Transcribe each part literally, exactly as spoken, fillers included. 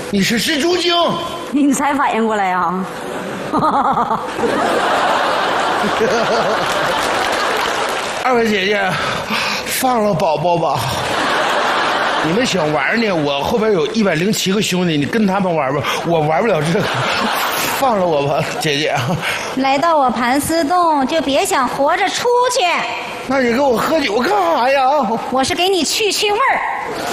你是蜘蛛精。 你才反应过来呀？ 二位姐姐，放了宝宝吧。你们想玩呢？我后边有一百零七个兄弟，你跟他们玩吧，我玩不了这个。放了我吧，姐姐。 来到我盘丝洞，就别想活着出去。 那你跟我喝酒干啥呀？ 我是给你去去味儿。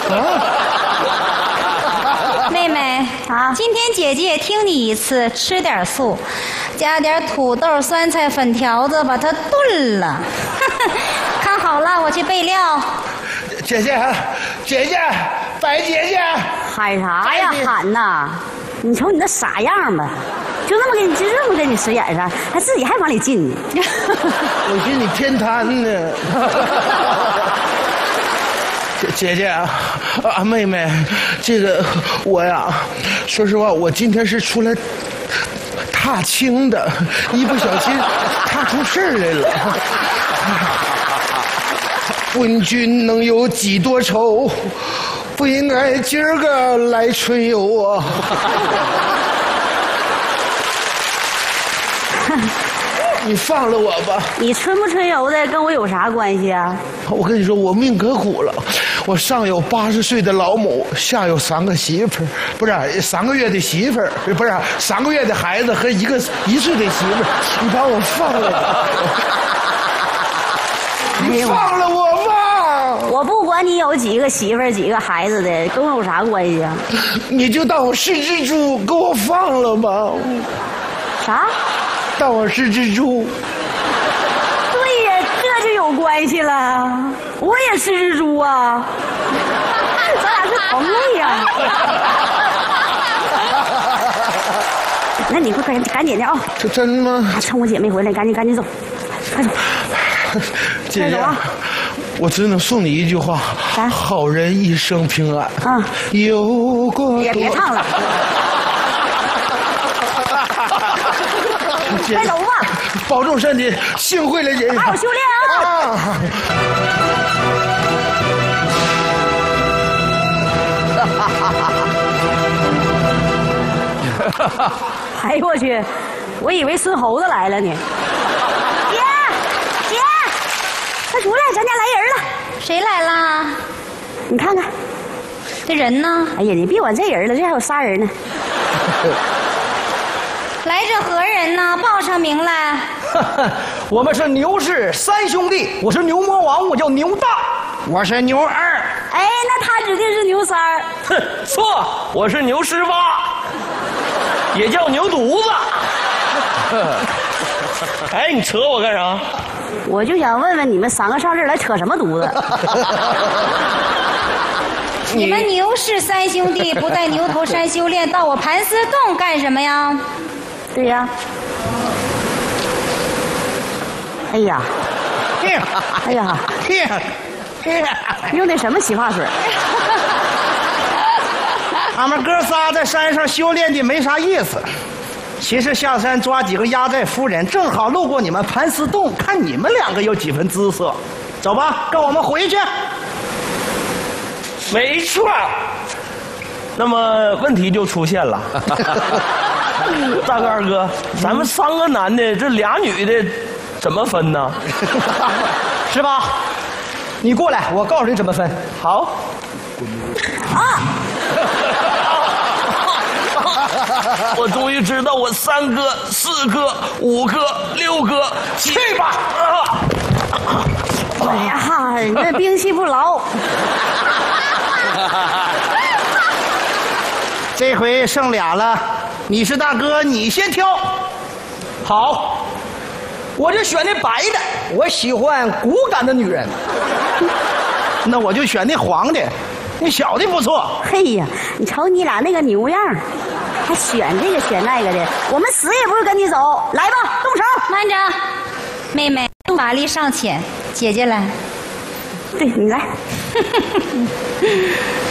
啊，妹妹啊，今天姐姐听你一次，吃点素，加点土豆、酸菜、粉条子，把它炖了。看好了，我去备料。 姐姐，姐姐，白姐姐， 喊啥呀？喊呐！你瞅你那傻样吧，就这么给你，就这么给你使眼色，还自己还往里进呢。 我寻你偏瘫呢。姐姐啊，啊妹妹，这个我呀，说实话，我今天是出来踏青的，一不小心踏出事儿来了。问君能有几多愁？不应该今儿个来春游啊！你放了我吧！ 你春不春游的跟我有啥关系啊？ 我跟你说，我命可苦了，我上有八十岁的老母，下有三个媳妇儿，不是三个月的媳妇儿，不是三个月的孩子和一个一岁的媳妇儿，你把我放了吧！你放了我吧！ 我不管你有几个媳妇儿、几个孩子的，跟我有啥关系啊？ 你就当我是蜘蛛，给我放了吧！ 啥？ 当我是蜘蛛？ 对呀，这就有关系了。我也是蜘蛛啊，咱俩是朋友呀。那你快快赶紧的啊！ 这真吗？ 趁我姐没回来，赶紧赶紧走，快走！ 姐姐，我只能送你一句话： 啥？ 好人一生平安。啊，有过。 也别唱了。快走吧！ 保重身体，幸会了，姐姐。 好好修炼啊！啊哎呦我去！我以为孙猴子来了呢。姐，姐，快出来，咱家来人了。 谁来了？ 你看看， 这人呢？ 哎呀，你别管这人了，这还有仨人呢。 来者何人呢？报上名来。 我们是牛氏三兄弟，我是牛魔王，我叫牛大； 我是牛二。 哎，那他指定是牛三儿。 哼，错，我是牛十八，也叫牛犊子。哎，你扯我干啥？ 我就想问问你们三个上这儿来扯什么犊子？ 你们牛氏三兄弟不在牛头山修炼，到我盘丝洞干什么呀？ 对呀。哎呀，哎呀，用的什么洗发水？ 俺们哥仨在山上修炼的没啥意思，其实下山抓几个压寨夫人，正好路过你们盘丝洞，看你们两个有几分姿色。走吧，跟我们回去。 没错。那么问题就出现了。大哥二哥，咱们三个男的，这俩女的怎么分呢？ 是吧？你过来，我告诉你怎么分。 好。 啊！ 我终于知道我三哥、四哥、五哥、六哥，去吧！ 哎呀，你这兵器不牢。 这回剩俩了，你是大哥，你先挑。 好，我就选那白的， 我喜欢骨感的女人。那我就选那黄的，那小的不错。 嘿呀，你瞅你俩那个牛样，还选这个选那个的，我们死也不是跟你走。来吧，动手！ 慢着，妹妹，法力尚浅，姐姐来。 对你来。